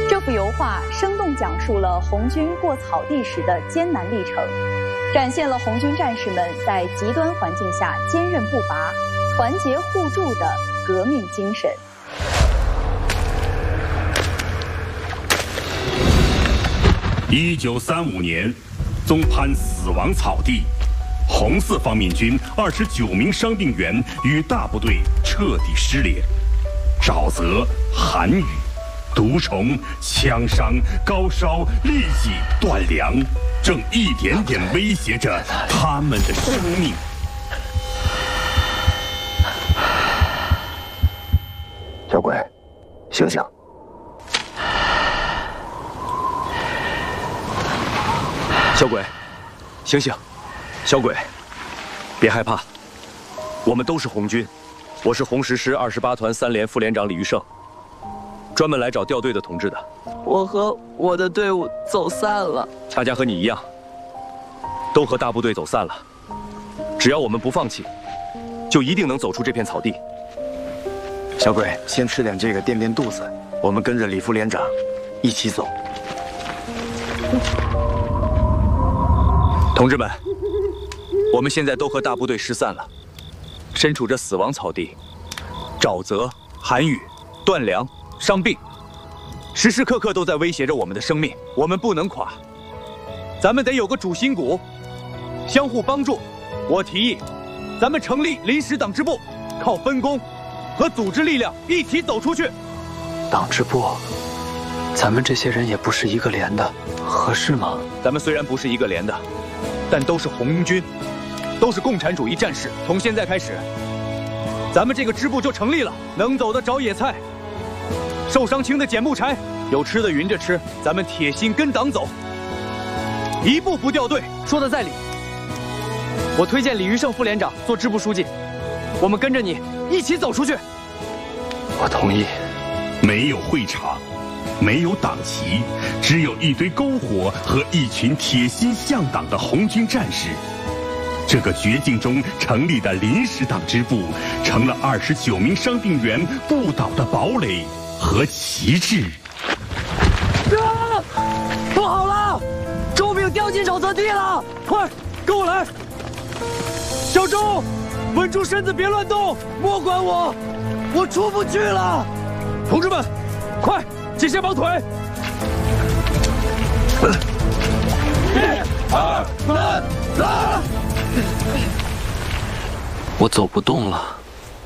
这幅油画生动讲述了红军过草地时的艰难历程，展现了红军战士们在极端环境下坚韧不拔、团结互助的革命精神。 1935年，宗潘死亡草地，红四方面军29名伤病员与大部队彻底失联，沼泽、寒雨、毒虫、枪伤、高烧、痢疾、断粮，正一点点威胁着他们的生命。 小鬼，醒醒！ 小鬼，醒醒！小鬼，别害怕，我们都是红军，我是红十师28团3连副连长李玉胜，专门来找调队的同志的。 我和我的队伍走散了， 大家和你一样，都和大部队走散了。只要我们不放弃，就一定能走出这片草地。 小鬼，先吃点这个垫垫肚子，我们跟着李副连长一起走。 同志们，我们现在都和大部队失散了，身处这死亡草地，沼泽、寒雨、断粮、伤病，时时刻刻都在威胁着我们的生命。我们不能垮，咱们得有个主心骨，相互帮助。我提议，咱们成立临时党支部，靠分工和组织力量一起走出去。 党支部，咱们这些人也不是一个连的，合适吗？ 咱们虽然不是一个连的，但都是红军，都是共产主义战士。从现在开始，咱们这个支部就成立了。能走的找野菜，受伤轻的捡木柴，有吃的匀着吃。咱们铁心跟党走，一步不掉队。 说的在理。我推荐李玉胜副连长做支部书记，我们跟着你一起走出去。 我同意。 没有会场，没有党旗，只有一堆篝火和一群铁心向党的红军战士。这个绝境中成立的临时党支部，成了29名伤病员不倒的堡垒和旗帜。 不好了，周炳掉进沼泽地了！快，跟我来！小周，稳住身子，别乱动，莫管我，我出不去了。 同志们，快，解下绑腿！1、2、3，走！ 我走不动了，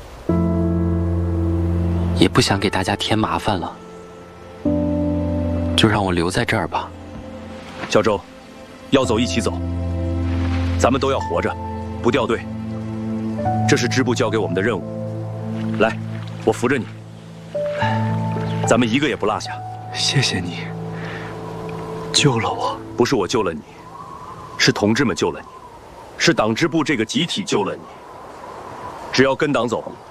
也不想给大家添麻烦了，就让我留在这儿吧。 小周，要走一起走，咱们都要活着，不掉队。这是支部交给我们的任务。来，我扶着你，咱们一个也不落下。 谢谢你，救了我。 不是我救了你，是同志们救了你，是党支部这个集体救了你。只要跟党走，